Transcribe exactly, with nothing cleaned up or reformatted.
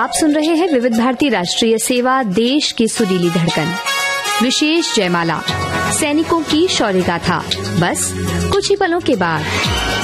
आप सुन रहे हैं विविध भारती राष्ट्रीय सेवा, देश की सुरीली धड़कन। विशेष जयमाला, सैनिकों की शौर्य गाथा, बस कुछ ही पलों के बाद।